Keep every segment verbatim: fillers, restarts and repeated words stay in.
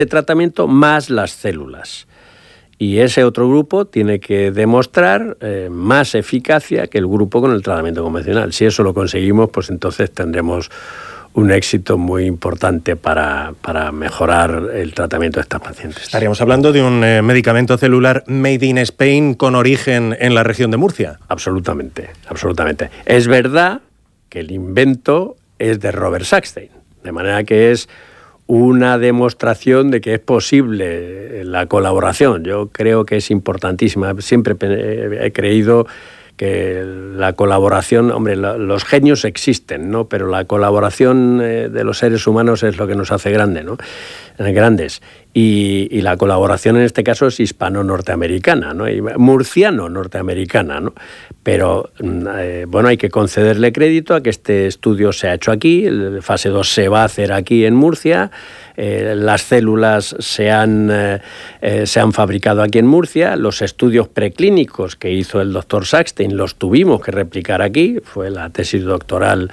de tratamiento más las células. Y ese otro grupo tiene que demostrar eh, más eficacia que el grupo con el tratamiento convencional. Si eso lo conseguimos, pues entonces tendremos un éxito muy importante para, para mejorar el tratamiento de estas pacientes. Estaríamos hablando de un eh, medicamento celular made in Spain con origen en la región de Murcia. Absolutamente, absolutamente. Es verdad que el invento es de Robert Sackstein, de manera que es una demostración de que es posible la colaboración. Yo creo que es importantísima. Siempre he creído que la colaboración, hombre, los genios existen, ¿no? Pero la colaboración de los seres humanos es lo que nos hace grande, ¿no? grandes. Y, y la colaboración en este caso es hispano-norteamericana, ¿no? Y murciano-norteamericana, ¿no? Pero, eh, bueno, hay que concederle crédito a que este estudio se ha hecho aquí, el fase dos se va a hacer aquí en Murcia, eh, las células se han, eh, eh, se han fabricado aquí en Murcia, los estudios preclínicos que hizo el doctor Sackstein los tuvimos que replicar aquí, fue la tesis doctoral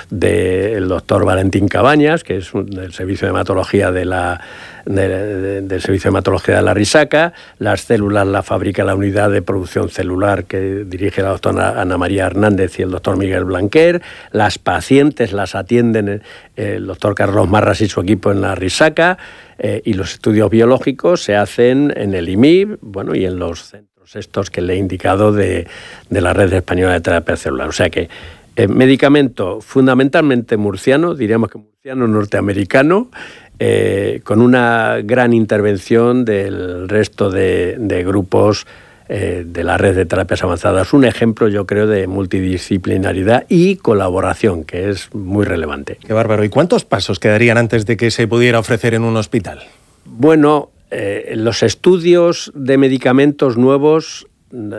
del doctor Valentín Cabañas, que es un, del Servicio de Hematología de la De, de, del Servicio de Hematología de la Risaca. Las células las fabrica la unidad de producción celular que dirige la doctora Ana María Hernández y el doctor Miguel Blanquer. Las pacientes las atienden el doctor Carlos Marras y su equipo en la Risaca, eh, y los estudios biológicos se hacen en el I M I B, bueno, y en los centros estos que le he indicado de, de la Red Española de Terapia Celular. O sea que eh, medicamento fundamentalmente murciano, diríamos que murciano norteamericano, Eh, con una gran intervención del resto de, de grupos eh, de la red de terapias avanzadas. Un ejemplo, yo creo, de multidisciplinaridad y colaboración, que es muy relevante. Qué bárbaro. ¿Y cuántos pasos quedarían antes de que se pudiera ofrecer en un hospital? Bueno, eh, los estudios de medicamentos nuevos,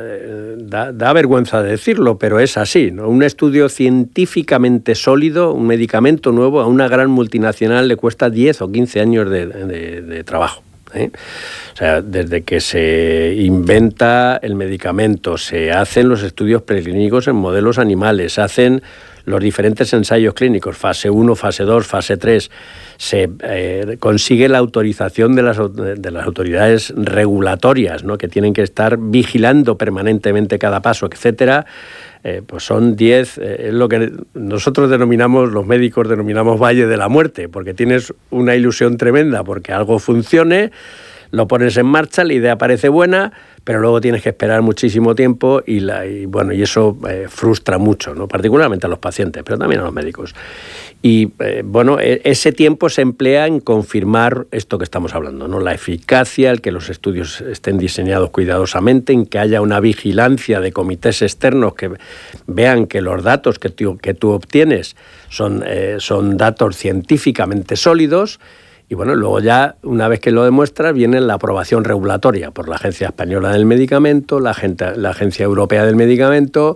Da, da vergüenza decirlo, pero es así, ¿no? Un estudio científicamente sólido, un medicamento nuevo, a una gran multinacional le cuesta diez o quince años de, de, de trabajo, ¿eh? O sea, desde que se inventa el medicamento, se hacen los estudios preclínicos en modelos animales, se hacen los diferentes ensayos clínicos, fase uno, fase dos, fase tres, se eh, consigue la autorización de las, de las autoridades regulatorias, ¿no? Que tienen que estar vigilando permanentemente cada paso, etcétera. Eh, pues son diez, eh, es lo que nosotros denominamos, los médicos denominamos Valle de la Muerte, porque tienes una ilusión tremenda porque algo funcione, lo pones en marcha, la idea parece buena, pero luego tienes que esperar muchísimo tiempo y, la, y bueno, y eso eh, frustra mucho, ¿no? Particularmente a los pacientes, pero también a los médicos. Y eh, bueno, ese tiempo se emplea en confirmar esto que estamos hablando, ¿no? La eficacia, el que los estudios estén diseñados cuidadosamente, en que haya una vigilancia de comités externos que vean que los datos que tú, que tú obtienes son, eh, son datos científicamente sólidos. Y bueno, luego ya, una vez que lo demuestras, viene la aprobación regulatoria por la Agencia Española del Medicamento, la, gente, la Agencia Europea del Medicamento,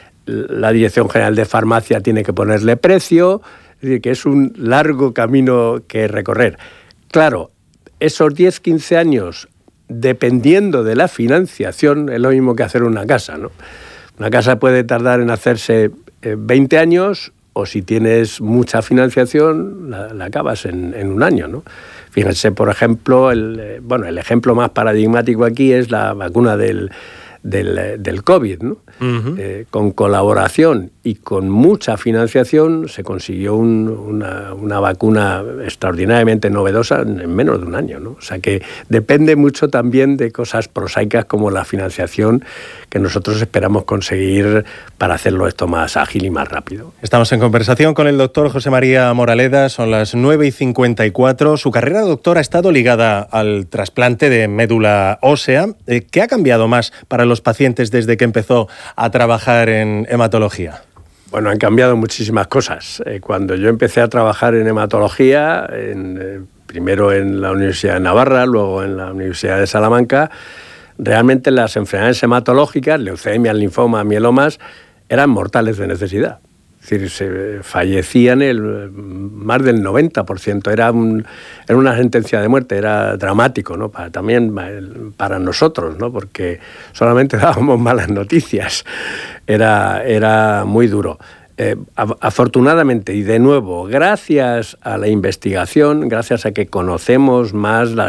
la Dirección General de Farmacia tiene que ponerle precio, es decir, que es un largo camino que recorrer. Claro, esos diez, quince años, dependiendo de la financiación, es lo mismo que hacer una casa, ¿no? Una casa puede tardar en hacerse eh, veinte años, o si tienes mucha financiación, la, la acabas en, en un año, ¿no? Fíjense, por ejemplo, el, bueno, el ejemplo más paradigmático aquí es la vacuna del, del, del COVID, ¿no? Uh-huh. Eh, con colaboración y con mucha financiación se consiguió un, una, una vacuna extraordinariamente novedosa en menos de un año, ¿no? O sea que depende mucho también de cosas prosaicas como la financiación que nosotros esperamos conseguir para hacerlo esto más ágil y más rápido. Estamos en conversación con el doctor José María Moraleda, son las nueve y cincuenta y cuatro. Su carrera, doctor, ha estado ligada al trasplante de médula ósea. ¿Qué ha cambiado más para los pacientes desde que empezó a trabajar en hematología? Bueno, han cambiado muchísimas cosas. Eh, cuando yo empecé a trabajar en hematología, en, eh, primero en la Universidad de Navarra, luego en la Universidad de Salamanca, realmente las enfermedades hematológicas, leucemia, linfoma, mielomas, eran mortales de necesidad. Es decir, se fallecían el, más del noventa por ciento. Era, un, era una sentencia de muerte, era dramático, ¿no? Para, también para nosotros, ¿no? Porque solamente dábamos malas noticias. Era, era muy duro. Eh, afortunadamente, y de nuevo, gracias a la investigación, gracias a que conocemos más las